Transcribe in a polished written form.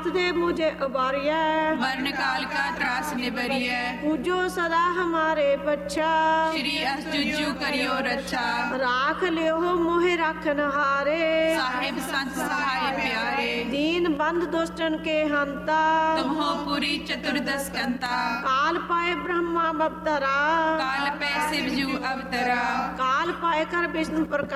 नाथ दे मुझे उबारिया, मरण काल का त्रास निबरिय, पूजो सदा हमारे पच्छा, श्री अष्टजु करियो रक्षा, राख लियो मोहे राखन हारे, साहिब संत सहाय प्यारे, दीन बंद दुष्टन के हंता, तुम हो पुरी चतुर्दश कंता, काल पाए ब्रह्मा अवतरा, काल पै शिवजू अवतरा, काल पाए कर विष्णु प्रकाश,